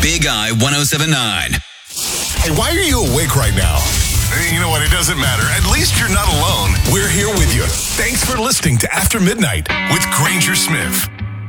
Big Eye 107.9. Hey, why are you awake right now? You know what? It doesn't matter. At least you're not alone. We're here with you. Thanks for listening to After Midnight with Granger Smith.